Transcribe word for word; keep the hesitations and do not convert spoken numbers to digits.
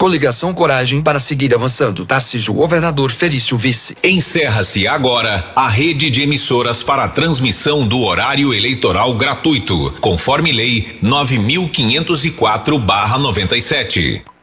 Coligação Coragem para seguir avançando. Tarcísio, governador, Felício, vice. Encerra-se agora a rede de emissoras para a transmissão do horário eleitoral gratuito, conforme lei nove mil quinhentos e quatro barra noventa e sete.